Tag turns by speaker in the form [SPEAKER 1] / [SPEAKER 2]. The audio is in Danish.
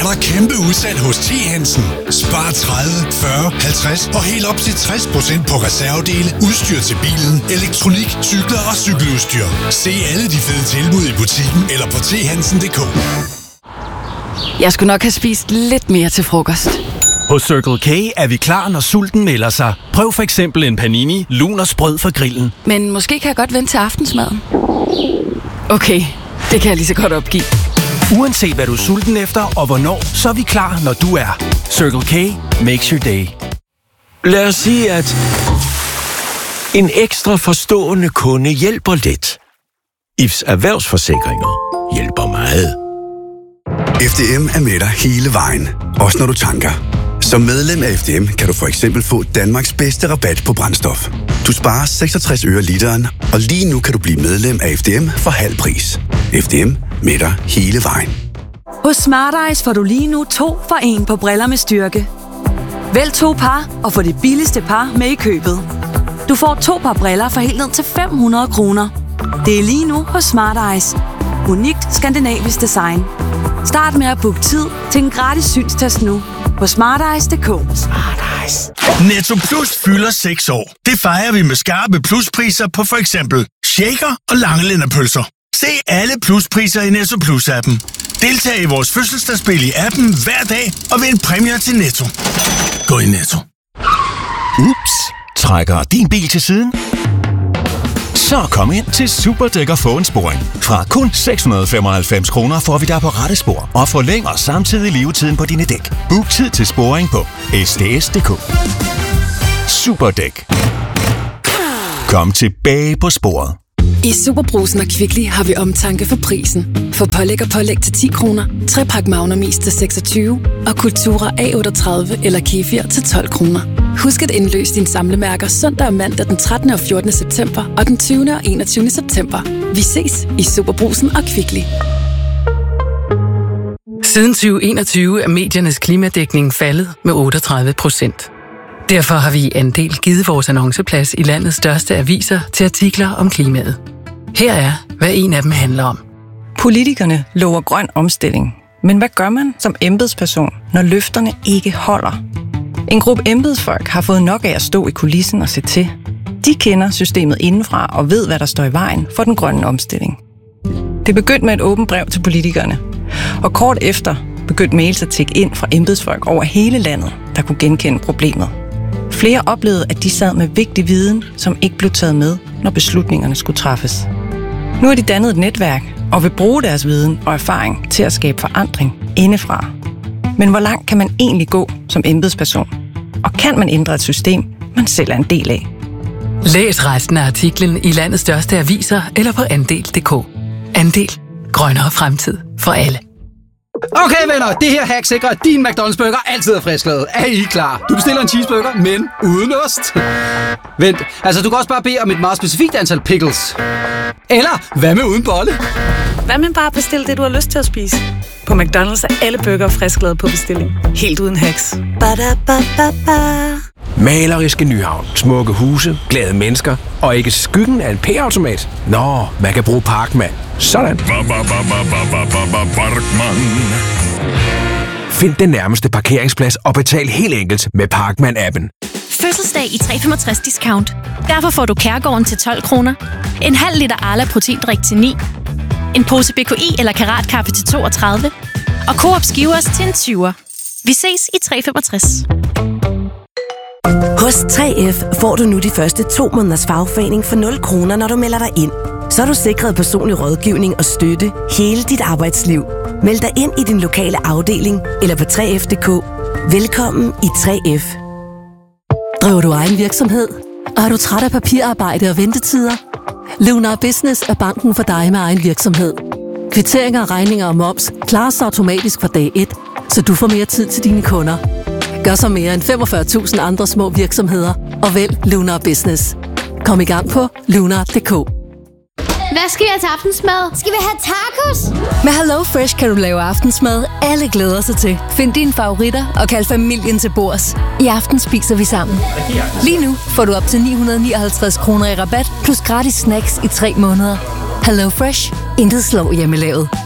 [SPEAKER 1] er der kæmpe udsalg hos T. Hansen. Spar 30, 40, 50 og helt op til 60% på reservedele, udstyr til bilen, elektronik, cykler og cykeludstyr. Se alle de fede tilbud i butikken eller på thansen.dk.
[SPEAKER 2] Jeg skulle nok have spist lidt mere til frokost.
[SPEAKER 3] Hos Circle K er vi klar, når sulten melder sig. Prøv for eksempel en panini, lun og sprød fra grillen.
[SPEAKER 2] Men måske kan jeg godt vente til aftensmaden. Okay, det kan jeg lige så godt opgive.
[SPEAKER 3] Uanset hvad du er sulten efter og hvornår, så er vi klar, når du er. Circle K makes your day.
[SPEAKER 4] Lad os sige, at en ekstra forstående kunde hjælper lidt. IFS Erhvervsforsikringer hjælper meget.
[SPEAKER 5] FDM er med dig hele vejen, også når du tanker. Som medlem af FDM kan du for eksempel få Danmarks bedste rabat på brændstof. Du sparer 66 øre literen, og lige nu kan du blive medlem af FDM for halv pris. FDM med dig hele vejen.
[SPEAKER 6] Hos Smart Eyes får du lige nu 2 for 1 på briller med styrke. Vælg 2 par og få det billigste par med i købet. Du får 2 par briller for helt ned til 500 kroner. Det er lige nu hos Smart Eyes. Unikt skandinavisk design. Start med at booke tid til en gratis synstest nu på smarteyes.dk.
[SPEAKER 7] Netto Plus fylder 6 år. Det fejrer vi med skarpe pluspriser på for eksempel shaker og langelænderpølser. Se alle pluspriser i Netto Plus-appen. Deltag i vores fødselsdagsspil i appen hver dag og vind præmier til Netto. Gå i Netto.
[SPEAKER 8] Ups, trækker din bil til siden? Så kom ind til Superdæk og få en sporing. Fra kun 695 kroner får vi dig på rette spor og forlænger samtidig levetiden på dine dæk. Book tid til sporing på sds.dk. Superdæk. Kom tilbage på sporet.
[SPEAKER 2] I Superbrusen og Kvickly har vi omtanke for prisen. For pålæg og pålæg til 10 kroner, 3-pak Magnermist til 26 og Kultura A38 eller Kefir til 12 kroner. Husk at indløse dine samlemærker søndag og mandag den 13. og 14. september og den 20. og 21. september. Vi ses i Superbrusen og Kvickly.
[SPEAKER 9] Siden 2021 er mediernes klimadækning faldet med 38%. Derfor har vi i Andel givet vores annonceplads i landets største aviser til artikler om klimaet. Her er, hvad en af dem handler om.
[SPEAKER 10] Politikerne lover grøn omstilling. Men hvad gør man som embedsperson, når løfterne ikke holder? En gruppe embedsfolk har fået nok af at stå i kulissen og se til. De kender systemet indenfra og ved, hvad der står i vejen for den grønne omstilling. Det begyndte med et åbent brev til politikerne. Og kort efter begyndte mails at tikke ind fra embedsfolk over hele landet, der kunne genkende problemet. Flere oplevede, at de sad med vigtig viden, som ikke blev taget med, når beslutningerne skulle træffes. Nu har de dannet et netværk og vil bruge deres viden og erfaring til at skabe forandring indefra. Men hvor langt kan man egentlig gå som embedsperson? Og kan man ændre et system, man selv er en del af?
[SPEAKER 9] Læs resten af artiklen i landets største aviser eller på andel.dk. Andel. Grønnere fremtid for alle.
[SPEAKER 11] Okay venner, det her hack sikrer, at din McDonald's burger altid er frisklavet. Er I klar? Du bestiller en cheeseburger, men uden ost. Vent, altså du kan også bare bede om et meget specifikt antal pickles. Eller hvad med uden bolle?
[SPEAKER 12] Hvad med bare bestille det, du har lyst til at spise? På McDonald's er alle burger frisklavet på bestilling. Helt uden hacks. Ba-da-ba-ba-ba.
[SPEAKER 13] Maleriske Nyhavn, smukke huse, glade mennesker og ikke skyggen af en P-automat. Nå, man kan bruge Parkman. Sådan. Find den nærmeste parkeringsplads og betal helt enkelt med Parkman-appen.
[SPEAKER 14] Fødselsdag i 365 discount. Derfor får du Kærgården til 12 kroner, en halv liter Arla proteindrik til 9, en pose BKI eller Karatkaffe til 32 og Coop Skivers til en 20'er. Vi ses i 365.
[SPEAKER 15] Hos 3F får du nu de første 2 måneders fagforening for 0 kroner, når du melder dig ind. Så er du sikret personlig rådgivning og støtte hele dit arbejdsliv. Meld dig ind i din lokale afdeling eller på 3F.dk. Velkommen i 3F.
[SPEAKER 16] Driver du egen virksomhed? Og er du træt af papirarbejde og ventetider? Lunar Business er banken for dig med egen virksomhed. Kvitteringer, regninger og moms klares automatisk fra dag 1, så du får mere tid til dine kunder. Gør så mere end 45.000 andre små virksomheder og vælg Lunar Business. Kom i gang på lunar.dk.
[SPEAKER 17] Hvad skal vi have til aftensmad? Skal vi have tacos?
[SPEAKER 16] Med HelloFresh kan du lave aftensmad, alle glæder sig til. Find dine favoritter og kald familien til bords. I aften spiser vi sammen. Lige nu får du op til 959 kroner i rabat, plus gratis snacks i 3 måneder. HelloFresh. Intet slår hjemmelavet.